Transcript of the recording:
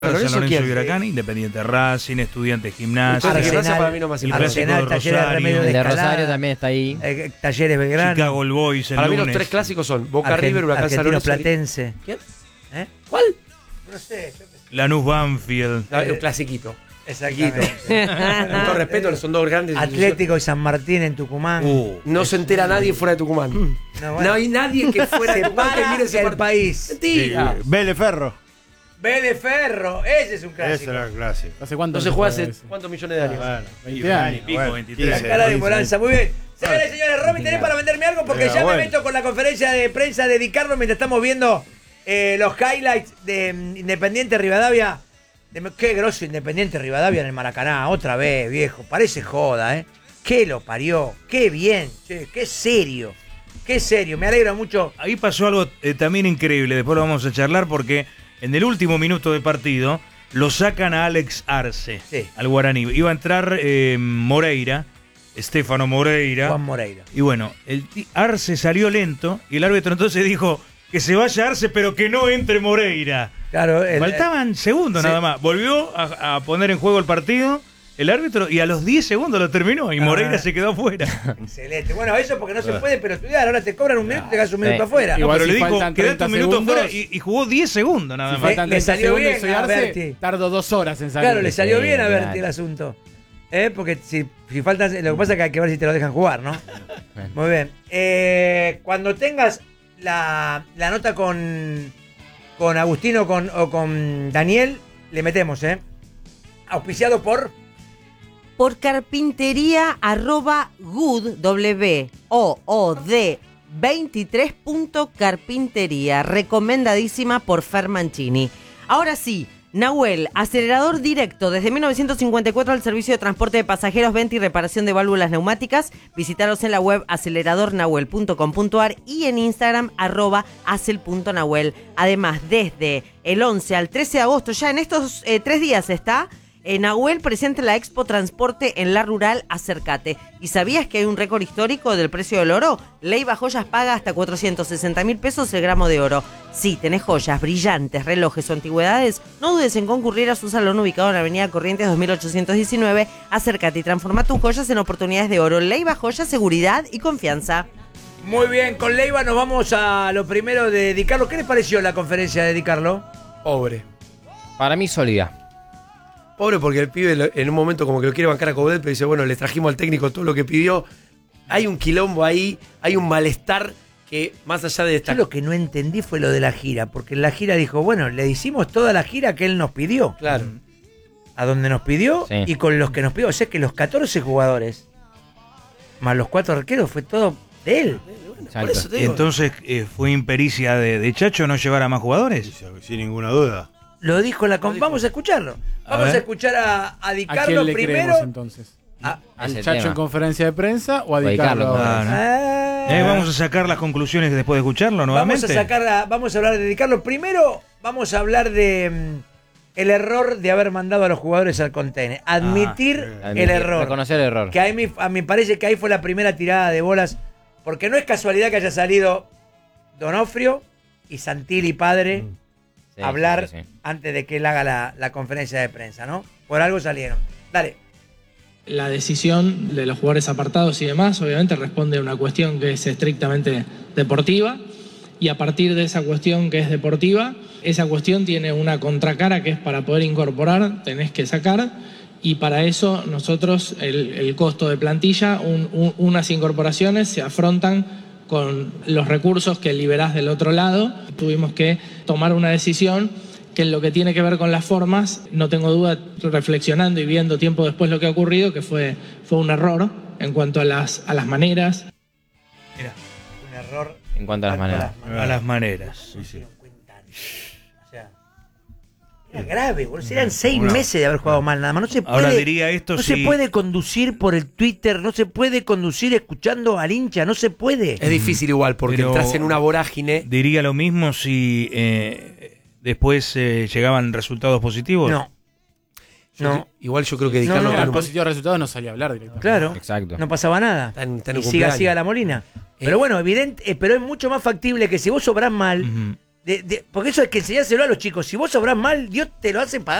San ¿Lorenzo Lorenzo quién? y Huracán, Independiente Racing, Estudiantes Gimnasia, Arsenal, para mí no más el importante. clásico de Talleres de Rosario, Remedio El de Escalada, Rosario también está ahí. Talleres Belgrano, Chicago el Boys el Para mí lunes. los tres clásicos son Boca River, Huracán San Argentino Lorenzo. Platense. ¿Quién? ¿Eh? ¿Cuál? No sé. Lanús Banfield. Un clasiquito. Exactamente. Con todo respeto, son dos grandes. Atlético y San Martín en Tucumán. No se entera nadie fuera de Tucumán. No, bueno. No hay nadie que fuera de Se Tucumán que para mire ese el partido. país. Mentira. Vélez Ferro. Vélez Ferro, ese es un Ese clásico. era el clásico. ¿Hace cuánto No se juega hace ese? cuántos millones de años. Bueno, 20 años. Pico, 23. La cara de Moranza, muy bien. Señoras y señores, Romy, ¿tenés para venderme algo? Porque Pero ya me bueno. meto con la conferencia de prensa de Di Carlo mientras estamos viendo los highlights de Independiente Rivadavia. Qué grosso Independiente Rivadavia en el Maracaná, otra vez, viejo. Parece joda, ¿eh? Qué lo parió, qué bien, che, qué serio. Qué serio, me alegra mucho. Ahí pasó algo también increíble, después lo vamos a charlar porque en el último minuto de partido lo sacan a Alex Arce, Sí. al Guaraní. Iba a entrar Moreira, Estefano Moreira. Juan Moreira. Y bueno, Arce salió lento y el árbitro entonces dijo que se vaya Arce pero que no entre Moreira. Claro, Faltaban segundos sí. nada más. Volvió a poner en juego el partido el árbitro y a los 10 segundos lo terminó y Moreira se quedó afuera. Excelente. Bueno, eso porque no se puede, pero estudiar. Ahora te cobran un minuto y te das un minuto afuera. Igual Pero si le dijo, faltan quédate 30 un minuto segundos, afuera y jugó 10 segundos nada Si más. faltan Le 30 salió segundos bien y soy a Arce, Berti. tardo 2 horas en salir. Claro, le salió Sí, bien a verte claro. el asunto. Porque si faltas, lo que pasa es que hay que ver si te lo dejan jugar, ¿no? Muy bien. Cuando tengas la nota con Agustino o con Daniel, le metemos, ¿eh? Auspiciado por carpintería @good, WOOD 23.carpintería, recomendadísima por Fer Mancini. Ahora sí, Nahuel, acelerador directo desde 1954 al servicio de transporte de pasajeros, venta y reparación de válvulas neumáticas. Visítalos en la web aceleradornahuel.com.ar y en Instagram @acel.nahuel. Además, desde el 11 al 13 de agosto, ya en estos 3 días está Nahuel presente en la Expo Transporte en La Rural. Acércate. ¿Y sabías que hay un récord histórico del precio del oro? Leiva Joyas paga hasta 460.000 pesos el gramo de oro. Si tenés joyas, brillantes, relojes o antigüedades, no dudes en concurrir a su salón ubicado en la avenida Corrientes 2819. Acércate y transforma tus joyas en oportunidades de oro. Leiva Joyas, seguridad y confianza. Muy bien, con Leiva nos vamos a lo primero de Di Carlo. ¿Qué les pareció la conferencia de Di Carlo? Pobre. Para mí, sólida. Pobre porque el pibe en un momento como que lo quiere bancar a Coudet, pero dice, bueno, le trajimos al técnico todo lo que pidió. Hay un quilombo ahí, hay un malestar que más allá de Yo esta... lo que no entendí fue lo de la gira, porque en la gira dijo, bueno, le hicimos toda la gira que él nos pidió. Claro. A donde nos pidió Sí. y con los que nos pidió. O sea que los 14 jugadores, más los 4 arqueros, fue todo de él. Exacto. Por eso te Y digo. entonces fue impericia de Chacho no llevar a más jugadores. Sin ninguna duda. Lo dijo en la Vamos a escucharlo. Vamos a ver. escuchar a Di ¿A Carlo quién le primero. creemos entonces? Ah, ¿Al Ese Chacho tema. en conferencia de prensa o a O a Di Di Carlo? Carlo, ahora? Claro. Vamos a sacar las conclusiones después de escucharlo nuevamente. Vamos a hablar de Di Carlo. Primero vamos a hablar de el error de haber mandado a los jugadores al container. Admitir el error. Reconocer el error. Que a mí me parece que ahí fue la primera tirada de bolas. Porque no es casualidad que haya salido Donofrio y Santilli padre Sí, a hablar sí, sí. antes de que él haga la conferencia de prensa, ¿no? Por algo salieron. Dale. La decisión de los jugadores apartados y demás, obviamente, responde a una cuestión que es estrictamente deportiva, y a partir de esa cuestión que es deportiva, esa cuestión tiene una contracara que es para poder incorporar, tenés que sacar, y para eso nosotros el costo de plantilla, unas incorporaciones se afrontan con los recursos que liberás del otro lado. Tuvimos que tomar una decisión que en lo que tiene que ver con las formas, no tengo duda, reflexionando y viendo tiempo después lo que ha ocurrido, que fue un error en cuanto a las maneras. Mira, un error. En cuanto a las maneras. A las maneras. O sea, era grave, boludo. Eran 6 meses de haber jugado mal, nada más. No se puede, Ahora diría esto no si- se puede conducir por el Twitter, no se puede conducir escuchando al hincha, no se puede. Es difícil igual porque Pero- entras en una vorágine. Diría lo mismo si después llegaban resultados positivos. No. No, Igual yo creo que Di No, Carlo no, tiene Al un- positivo resultado no salía a hablar directamente. claro. Exacto. No pasaba nada. Está en Y cumpleaños. siga la Molina. Pero bueno, evidente, pero es mucho más factible que si vos sobrás mal, Ujú. Porque eso hay que enseñárselo a los chicos. Si vos obrás mal, Dios te lo hace pagar.